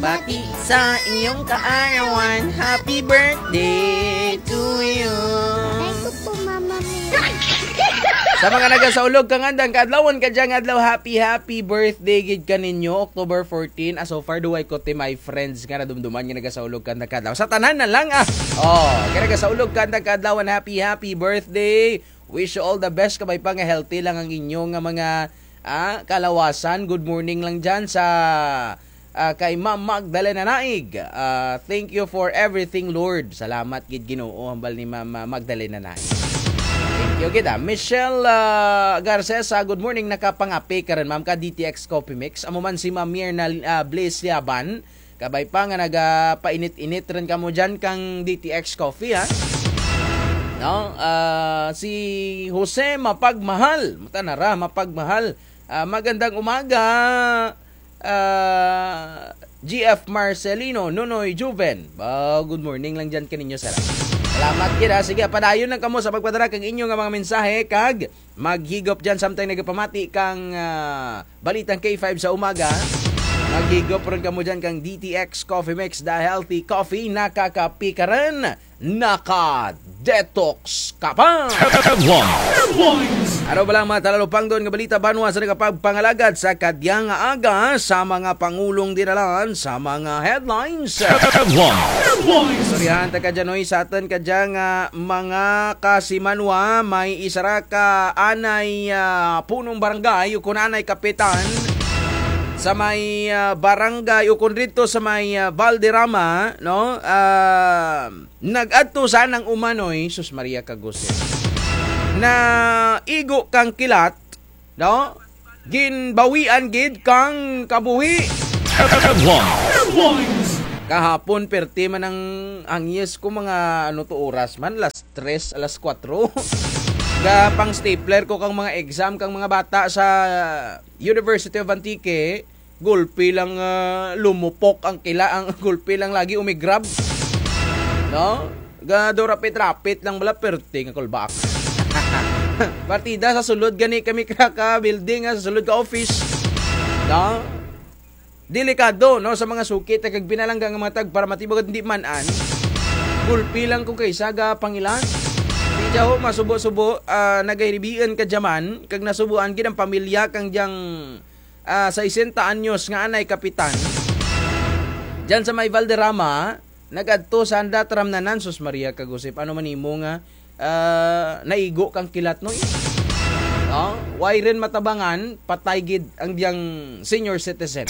Bati sa iyong kaarawan, happy birthday to you. Ay ko po, Mama Mia. Sa mga nagasaulog kang andang kadlawon kadyang adlaw, happy birthday gid kaninyo October 14. So far duway ko ti my friends nga nadumduman nga nagasaulog kang kadlaw. Sa tanan na lang kaya nagasaulog kang kadlawan, happy birthday. Wish you all the best, kabay pa nga healthy lang ang inyong mga kalawasan. Good morning lang dyan sa kay Ma'am Magdalena Naig. Thank you for everything, Lord. Salamat gid Ginoo hambal ni Ma'am Magdalena Naig. Thank you gid. Michelle Garces, good morning. Nakapangapi ka rin ma'am ka DTX Coffee Mix. Amo man si Ma'am Mirna Blaze Yaban. Kabay pa nga nagapainit-init rin kamo dyan kang DTX Coffee No? Si Jose Mapagmahal. Matanara, Mapagmahal. Magandang umaga. GF Marcelino, Nunoy Juven. Good morning lang dyan kaninyo, sir. Salamat kira. Sige, padayon lang kamo sa pagpadara kang inyo nga mga mensahe. Kag maghigop dyan samtang nagapamati kang Balitang K5 sa umaga. Maghigop rin kamo dyan kang DTX Coffee Mix, the healthy coffee. Nakakapi ka rin. Naka-detox ka pa. Ano ba lang mga talalupang doon nga balita banwa sa nagapagpangalagad sa kadyang aga sa mga pangulong dinalan sa mga headlines. Istoryahan ta kadyanoy sa atin kadyang mga kasimanwa, may isara ka anay punong barangay ukon anay kapitan sa may barangay ukon rito sa may Valderrama, no? Nag-adto sanang umanoy, Sus Maria Kagose, na igo kang kilat, no? Ginbawian gid kang kabuhi. Kahapon perti man ang yes ko mga oras man, alas 3, alas 4. Pang stapler ko kang mga exam kang mga bata sa University of Antique. Gulpi lang lumupok ang kila, ang gulpi lang lagi umigrab. No? Gado rapit lang bala perti nga callback. Partida sa sulod gani kami ka building sa sulod ka office. No? Delikado no sa mga sukit kag binalangga nga mga tag para matibag hindi manan. Gulpi lang kung kaysa ga pangilan. Di jaho masubo-subo nagahiribian ka jaman kag nasubuan gid ang pamilya kang diyang sa 60 anyos nga anay kapitan. Diyan sa may Valderrama, nagadto sa anda tramnanan, Sus Maria Kagusip. Ano man imo nga naigo kang kilat no? Why rin matabangan, patay gid ang diyang senior citizen.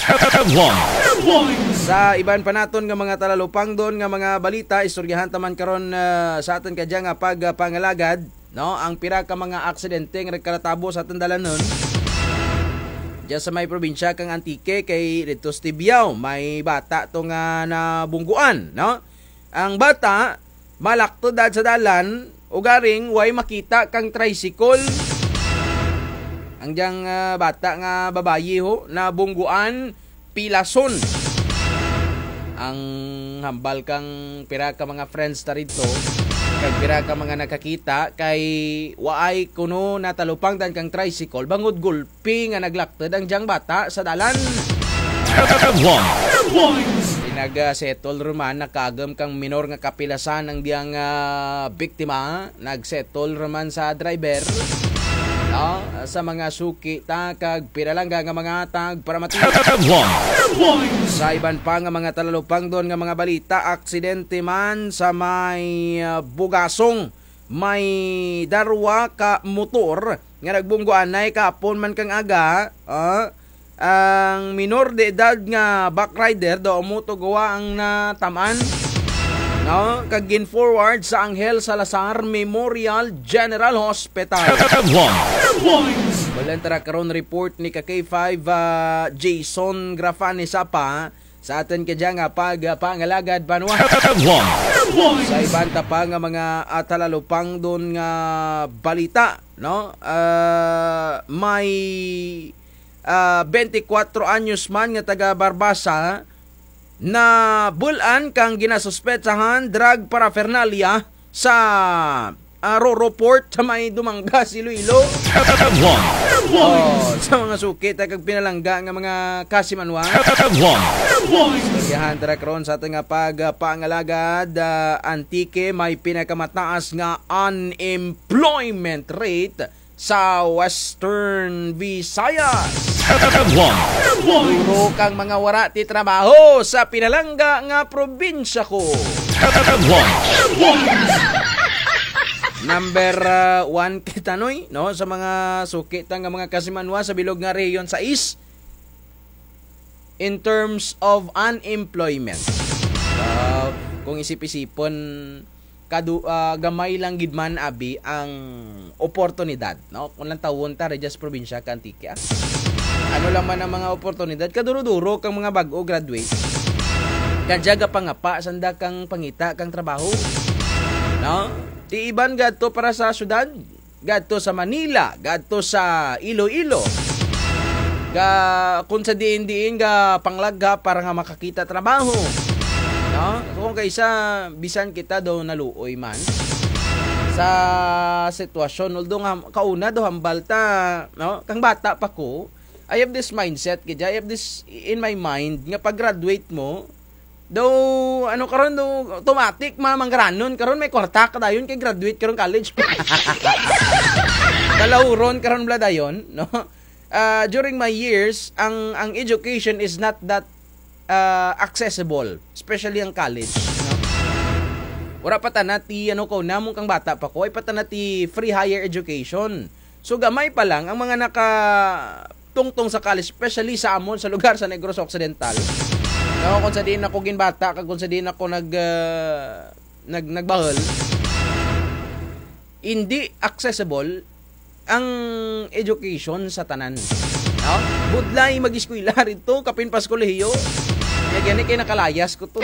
Sa iban pa naton nga mga talalupang doon nga mga balita, istoryahan taman karon sa aton kadya nga pagpangalagad, no? Ang pira ka mga aksidente nga nagkalatabo sa aton dalanon. Diyan sa may probinsya kang Antique kay dito sa Tibiao, may bata to nga nabungguan, no? Ang bata malaktod sa dalan, ugaring way makita kang tricycle. Ang diyang bata nga babayi na bungguan pilason. Ang hambal kang pira ka mga friends ta rito, kag pira ka mga nakakita kay waay kuno natalupang dan kang tricycle bangod gulpi nga naglaktod ang diyang bata sa dalan. Nag-settle roman, nakagam kang minor nga kapilasan ang diyang biktima, nag-settle roman sa driver. No? Sa mga suki kag piralangga nga mga tag para matibag. Sa iban pa nga mga talalupang doon nga mga balita, aksidente man sa may Bugasong, may darwa ka motor nga nagbungguanay kapon man kang aga. Ang minor de edad nga backrider do moto gawa ang natamaan. No, kagin forward sa Angel Salazar Memorial General Hospital. Balantara karon report ni K5 Jason Grafani Sapa sa atin kadya nga pangalagad banwa. Sa iban ta pa nga mga talalupang doon nga balita, no? May 24 anyos man nga taga Barbasa na bulan kang ginasuspetsahan drug paraphernalia sa Roro-Port sa may Dumanga, Iloilo. Sa mga sukit kag pinalangga nga mga kasimanwa. Yahan tara karon sa ating pagpangalagad, Antique may pinakamataas nga unemployment rate sa Western Visayas. Duro kang mga wara ti trabaho sa pinalangga nga probinsya ko. Number 1 kitanoy, no, sa mga sukit nga mga kasimanwa sa bilog nga reyon sa East in terms of unemployment. Kung isip-isipon gamay lang gid man abi ang oportunidad, no? Kung lang tawon ta Reyes probinsya ka Antique. Ano lang man ang mga oportunidad, kaduro-duro kang mga bag-o graduate. Kadyaga pangapa sanda kang pangita kang trabaho. No? Ti iban gadto para sa syudad, gadto sa Manila, gadto sa Iloilo. Kung sa diin ga panglagga para nga makakita trabaho. No? Kung kaysa bisan kita daw naluoy man sa sitwasyon, although nga kauna daw hambal ta, no? Kang bata pa ko, I have this mindset, I have this in my mind nga pag graduate mo daw ano karon daw automatic mamanggranon karon may kwarta ka dayon kay graduate karon college. Kalauron karon bla dayon, no? During my years, ang education is not that accessible, especially ang college, no? Wala pa tanati ko namong kang bata pa ko ay patanati free higher education. So gamay pa lang ang mga tungtong sa college, especially sa amon sa lugar sa Negros Occidental. No, kung sa diin ako ginbata kag kung sa diin ako nagbahol, hindi accessible ang education sa tanan. No? Budlay mag-eskwela rito kapin pas kolehiyo. Kaya gani kay nakalayas ko to.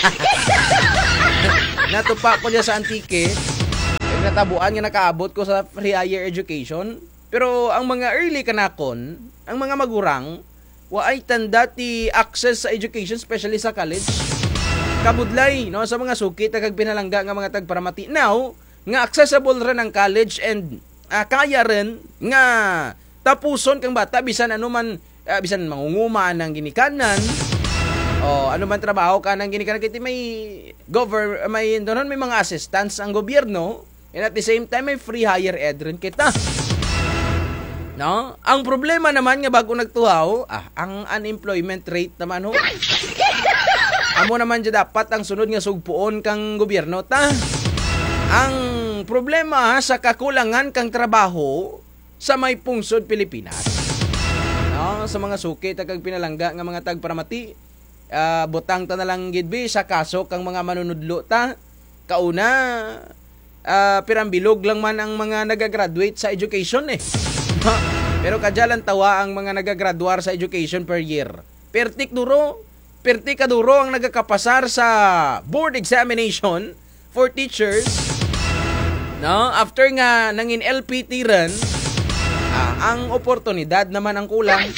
Natupa ko diya sa Antique. Natabuan nga nakaabot ko sa free higher education. Pero ang mga early kanakon, ang mga magurang, waay tanda ti access sa education, especially sa college. Kabudlay, no, sa mga sukit kag pinalangga nga mga tagparamati. Now, nga accessible rin ang college and kaya rin nga tapuson kang bata bisan ano man, bisan mangunguma ng ginikanan. O ano man trabaho ka nang ginikanan kiti may may mga assistance ang gobyerno, and at the same time may free higher ed rin kita. No? Ang problema naman nga bago nagtuhaw, ang unemployment rate naman ho. Amo naman dyan dapat ang sunod nga sugpuon kang gobyerno ta. Ang problema sa kakulangan kang trabaho sa may pungsod Pilipinas. No? Sa mga sukit kag pinalangga nga mga tagparamati, butang ta na lang gidbi sa kaso kang mga manunudlo ta. Kauna, pirambilog lang man ang mga nagagraduate sa education eh. Pero kadyalan tawa ang mga nagagraduar sa education per year. Perti kaduro ang nagakapasar sa board examination for teachers. No, after nga nangin LPT ren, ang oportunidad naman ang kulang.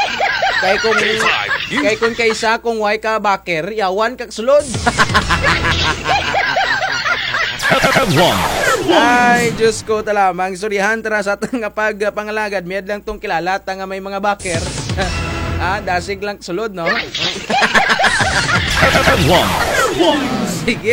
Kay kung kaysa kung way ka baker, yawan kag sulod. Ay, Diyos ko talamang. Surihan tara sa atang pagpangalagad. Miyad lang tong kilala nga may mga baker. Dasig lang sulod, no? Sige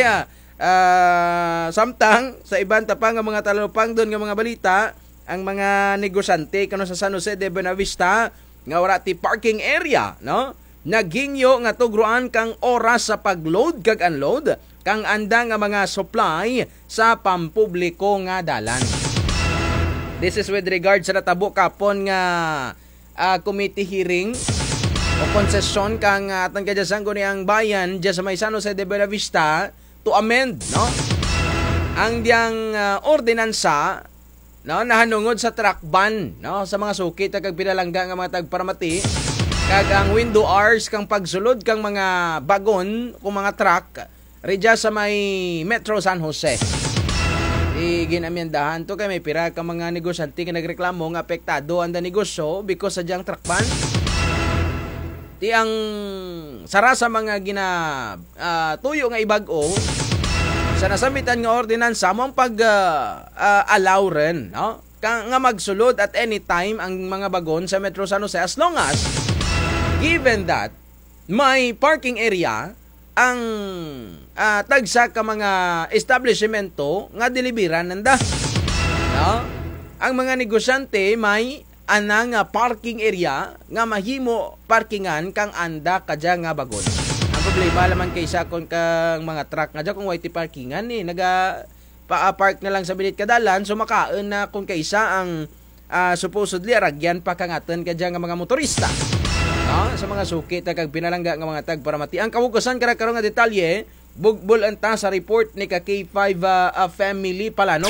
samtang sa ibang tapang nga mga talupang doon nga mga balita, ang mga negosyante kano sa San Jose de Buenavista nga wala ti parking area, no? Nagingyo nga tugruan kang oras sa pagload kag unload kang anda nga mga supply sa pampubliko nga dalan. This is with regard sa natabo kapon nga committee hearing o konsesyon kang atang kadyasan ko niyang bayan dyan sa may San Jose de Buenavista to amend, no? Ang diyang ordinansa, no, nahanungod sa truck ban, no, sa mga sukit kag pinalangga nga mga tagparamati kag ang window hours kang pagsulod kang mga bagon kung mga truck reja sa may Metro San Jose. Ginamyandahan to kay may pira ka mga negosyante nga nagreklamo nga apektado ang negosyo because sa diyang truck ban. Ti ang sara sa mga tuyo nga ibag-o sa nasambitan nga ordinansa mo ang allow rin, no? Nga magsulod at any time ang mga bagon sa Metro San Jose as long as given that may parking area ang tagsa ka mga establishmento nga deliveran nanda. No? Ang mga negosyante may anang parking area nga mahimo parkingan kang anda kadya nga bagon. Ang problema laman kaysa kon kang mga truck nga dya kung white parkingan pa-park na lang sa bilit kadalan so makaon na kung kaysa ang supposedly aragyan pa kangaton kadya nga mga motorista. Sa mga sukit kag pinalangga nga mga tag para mati ang kabukusan karon nga detalye bugbol anta sa report ni ka K5 family Palanog.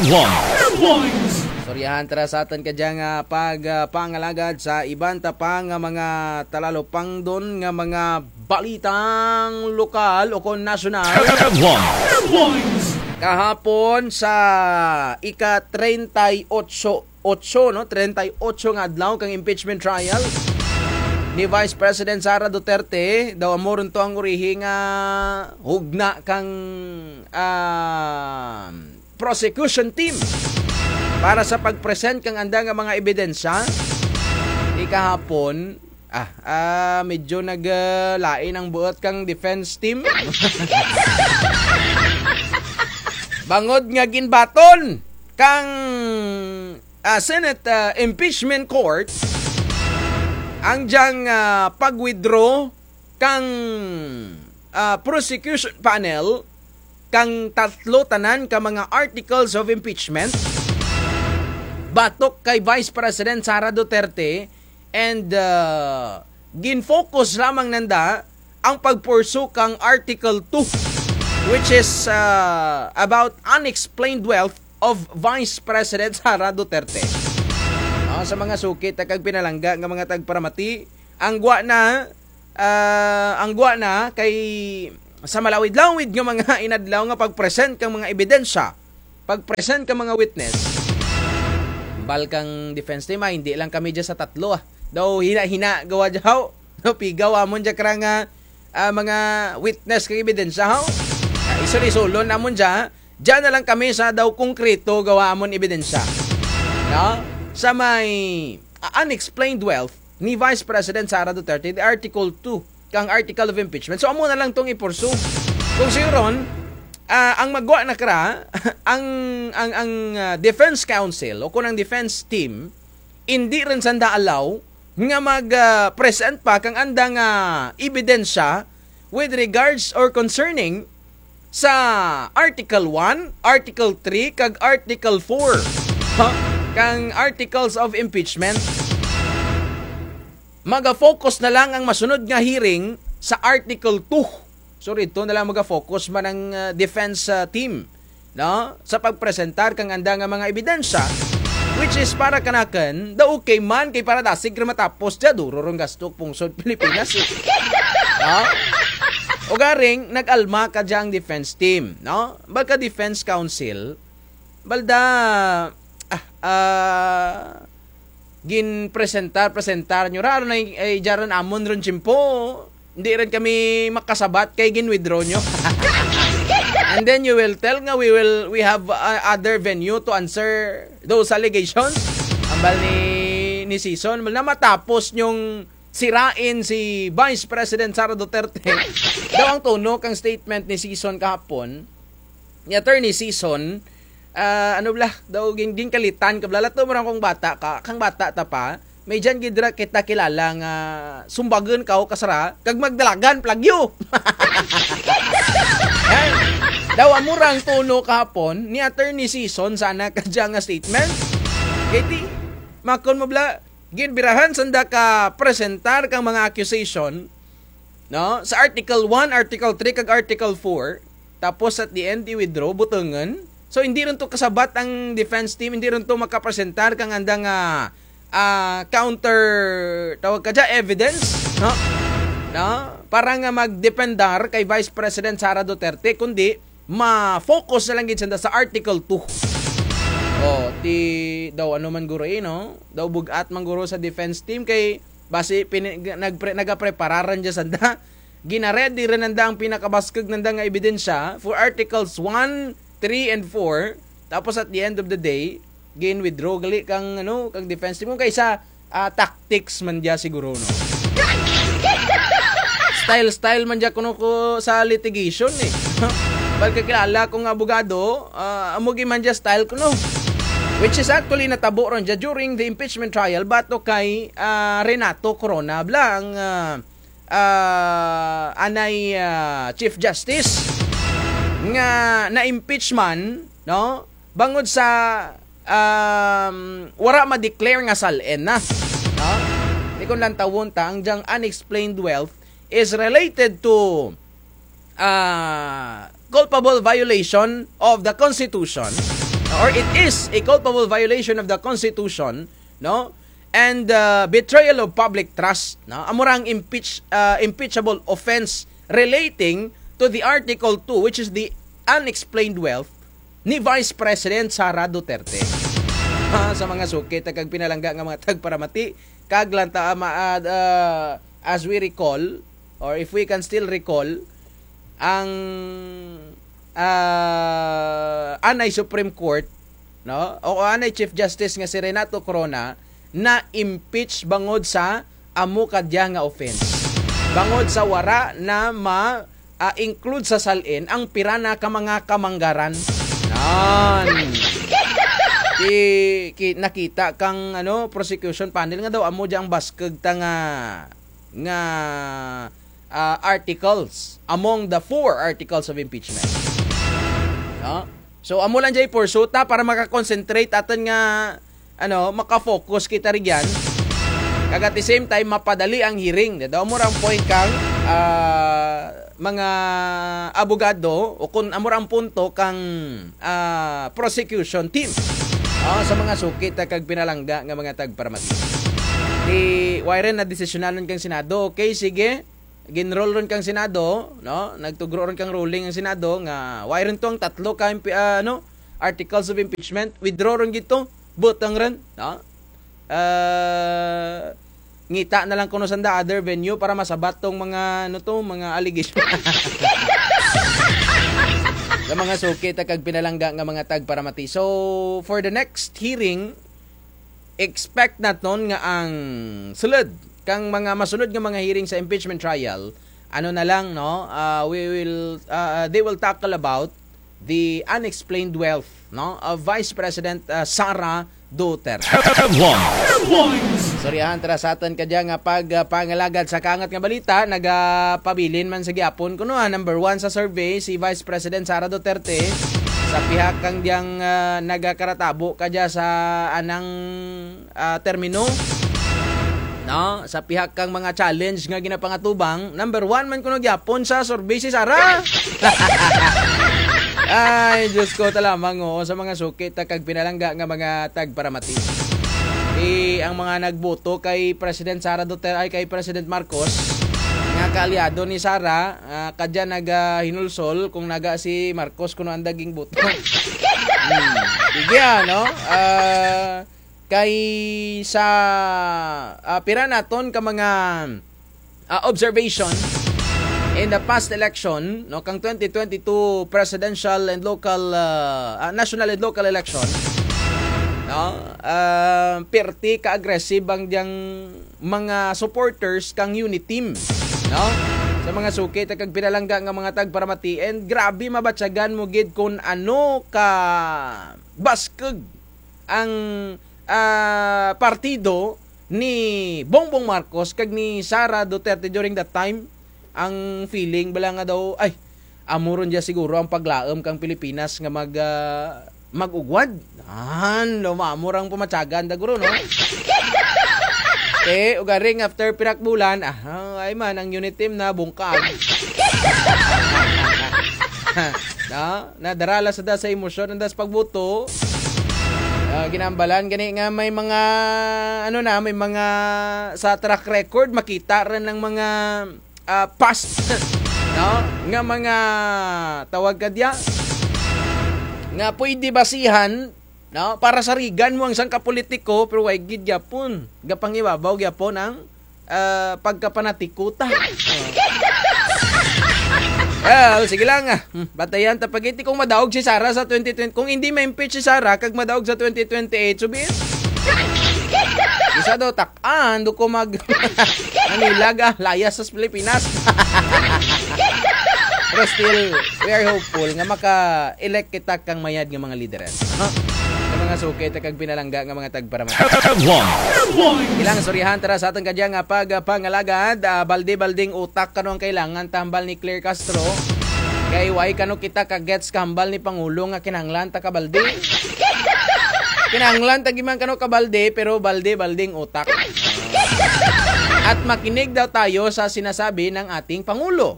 Soryahan tara sa aton kadya nga pangalagad sa ibang tapang nga mga talalopang don nga mga balitang lokal o kon nasyonal. Kahapon sa ika-38 no 38 nga adlaw kang impeachment trial ni Vice President Sara Duterte daw amoron to ang urihi nga hugna kang prosecution team para sa pagpresent kang anda nga mga ebidensya. Kahapon medyo naglain ang buot kang defense team. Bangod nga ginbaton kang Senate Impeachment Court ang diyang pag-withdraw kang prosecution panel kang tatlo tanan ka mga articles of impeachment batok kay Vice President Sara Duterte and gin-focus lamang nanda ang pag-pursue kang Article 2 which is about unexplained wealth of Vice President Sara Duterte. Sa mga sukit kag pinalangga nga mga tagparamati, ang gwa na kay sa malawid-lawid nga mga inadlaw nga pagpresent kang mga ebidensya, pagpresent kang mga witness. Balkang defense team hindi lang kami dyan sa tatlo Daw hina gawa jaw, pigaw amon dyan karang mga witness kag ebidensya isoli-solo namon dyan na lang kami sa daw konkreto gawa amon ebidensya. No? Sa may unexplained wealth ni Vice President Sara Duterte, the Article 2 kang Article of Impeachment. So amo na lang tong ipursu. Kung siron ang magwa na kara ang Defense Council o kung ang defense team hindi rin sanda allow nga mag-present pa kang anda nga ebidensya with regards or concerning sa Article 1, Article 3 kag Article 4 kang Articles of Impeachment. Maga-focus na lang ang masunod nga hearing sa Article 2. So rito na lang maga-focus man ang defense team, no? Sa pagpresentar kang anda nga mga ebidensya which is para kanakan daw okay man kay para dasig matapos dya dururong gastok pungsod Pilipinas. No? O garing nag-alma ka dya ang defense team, no? Balka defense council balda presentar nyo raro na jaran amon ron chimpo hindi rin kami makasabat kay gin-withdraw nyo. And then you will tell nga we have other venue to answer those allegations. Ambal ni Season na matapos nyong sirain si Vice President Sara Duterte. Daw ang tono kang statement ni Season kahapon ni Attorney Season daw gin kalitan kablala to marang kong bata ka kang bata ta pa may dyan gidra kita kilala nga sumbagan ka o kasara kag magdalagan plagyo. Daw amurang tono kahapon ni Attorney Season sana kadya nga statement kiti makon mo bla ginbirahan sanda ka presentar kang mga accusation, no, sa Article 1, Article 3 kag Article 4 tapos at the end i-withdraw butangan. So hindi rin to kasabat ang defense team, hindi rin to makapresentar kang andang counter tawag ka dyan, evidence, no? Para nga magdependar kay Vice President Sara Duterte kundi ma-focus na lang gid sa Article 2. Daw ano man guro no? Daw bugat man guro sa defense team kay base nagaprepararan dyan sanda ginaredy rin nanda ang pinakabaskag nanda nga ebidensya for Articles 1, 3, and 4. Tapos at the end of the day, withdraw gali kang kang defense team mo kaysa tactics man dia siguro no. Style man dia kuno ko sa litigation eh. Balka kilala kong abogado, amugi man dia style kuno. Which is actually natabo ron dia during the impeachment trial bato kay Renato Corona blang anay Chief Justice nga na-impeach man no bangod sa wara ma-declare nga salin na no di kon lang tawon ta ang jang unexplained wealth is related to culpable violation of the Constitution, or it is a culpable violation of the Constitution, no? And betrayal of public trust, no? Amurang impeachable offense relating to the Article 2, which is the unexplained wealth ni Vice President Sara Duterte. Sa mga sukit kag pinalangga nga mga tagparamati kaglanta as we recall, or if we can still recall, ang anay Supreme Court, no, o anay Chief Justice nga si Renato Corona na impeach bangod sa amo kadya nga offense, bangod sa wara na include sa salin ang pirana ka mga kamanggaran nan nakita kang prosecution panel nga daw amo dyang baskeg ta nga articles among the 4 articles of impeachment. No? So amo lang jay pursuta para maka-concentrate aton nga maka-focus kita rigyan. Kag at the same time mapadali ang hearing. Daw mo rang point kang mga abogado o kun amo rang punto kang prosecution team. Sa mga sukit kag pinalangga nga mga tagparamati. Di wire na desisyonanon kang Senado. Okay, sige. Ginroll ron kang Senado, no? Nagtugro ron kang ruling ang Senado nga wire ron to ang tatlo ka articles of impeachment. Withdraw ron gito, butang ron, no? Ngita na lang kuno sa other venue para masabat tong mga mga allegation. Sa mga sukit kag pinalangga nga mga tagparamati. So, for the next hearing, expect naton nga ang sulod kang mga masunod nga mga hearing sa impeachment trial, na lang no, they will tackle about the unexplained wealth, no, of Vice President Sara Duterte. Sorry tarasaton ka diyan nga pangalagad sa kangat nga balita, nagapabilin man sa gyapon kuno number 1 sa survey si Vice President Sara Duterte sa pihak kang diyang nagakaratabo ka diya sa anang termino, no, sa pihak kang mga challenge nga ginapangatubang, number 1 man kuno gyapon sa survey si Sara. Ay, Diyos ko talamang sa mga sukit kag pinalangga nga mga tagparamati. Ang mga nagboto kay President Sara Duterte ay kay President Marcos nga kaalyado ni Sara, kadya hinulsol kung naga si Marcos kuno ang daging boto. Sige no? Kay sa pira naton ka mga observation in the past election, no, kang 2022 presidential and local national and local election, no, perti ka aggressive ang diyang mga supporters kang unit team, no, sa mga sukit kag pinalangga nga mga tagparamati, and grabe mabatsagan mo gid kung ano ka baskeg ang partido ni Bongbong Marcos kag ni Sara Duterte during that time. Ang feeling bala nga daw ay amuron dia siguro ang paglaom kang Pilipinas nga magugwad. Mamurang pumatsagan da guro no. Ugaring after pinakbulan, ay man ang unit team na bungkag. Nadarala sa da sa emosyon ndas pagbuto. Ginambalan gani nga may mga may mga sa track record makita rin ng mga past no nga mga tawag kadya nga pwede basihan, no, para sarigan mo ang isang kapolitiko pero way gid gyapon gapangibabaw gyapon ang pagkapanatikuta. Well, sige lang. Batayan tapagiti kung madaog si Sara sa 2020. Kung hindi ma-impeach si Sara kag madaog sa 2028, subihin. Isa daw takan, do ko mag Manilag layas sa Pilipinas. Pero still, we are hopeful nga maka-elect kita kang mayad nga mga lideres. Sa mga sukit kag pinalangga nga mga tagparaman. Ilang surihan tara sa atong kadya nga pagpangalagad, balde-balding utak kanong kailangan tambal ni Claire Castro. Kay way kano kita kagets kambal ni Pangulo nga kinahanglan ta ka balde. Kinahanglan ta giman kano ka balde pero balde-balding utak. At makinig daw tayo sa sinasabi ng ating Pangulo.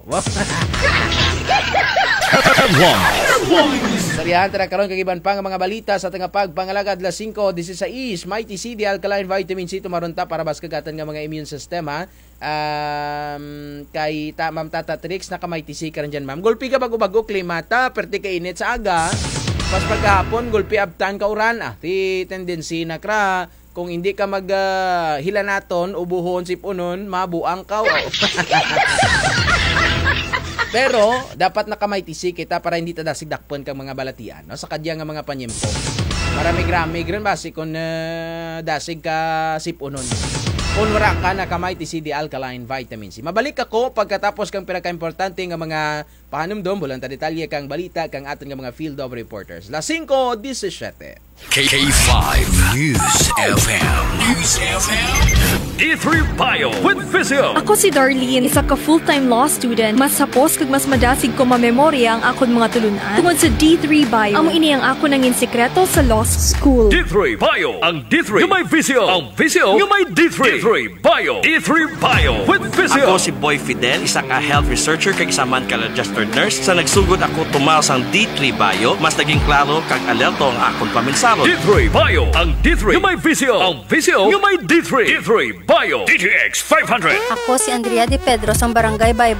Sarihan tara karon kag iban pa nga mga balita sa tanga pagpangalagad las 5:16 Mighty C Alkaline Vitamin C tumaronta para bas kagatan nga mga immune sistema. Kay Ma'am Tata Trix naka Mighty C karon diyan ma'am. Gulpi ka bago-bago klimata perti ka init sa aga. Pas pagkahapon gulpi abtan ka uran ti tendency na kra kung hindi ka hilanaton ubuhon sipunon mabuang ka. Pero dapat nakamaitisi kita para hindi ta dasigdakpon kang mga balatian no sa kadya nga mga panyempo. Marami-grami gren basi kun dasig ka sipunon. Kung wala ka nakamaitisi di alkaline vitamin C. Mabalik ako pagkatapos kang pinaka-importante nga mga pahanumdom bulan ta detalye kang balita kang aton nga mga field of reporters. Las 5:17. K5 News FM. D3 Bio with Physio. Ako si Darlene, isa ka full-time law student. Mas sapos kag mas madasig ko mamemorya ang akon mga tulunan tungod sa D3 Bio. Amo ini ang ako nangin sekreto sa law school. D3 Bio. Ang D3 yung may Physio. Ang Physio yung may D3. D3 Bio. D3 Bio with Physio. Ako si Boy Fidel, isa ka health researcher kag isa man ka registered nurse. Sa nagsugod ako tumaw sang D3 Bio, mas naging klaro kag alerto ang akon paminsaro. D3 Bio. Ang D3 yung may Physio. Ang Physio yung may D3. D3 Bio. DTX 500. Ako si Andrea De Pedro sa Barangay Baybay.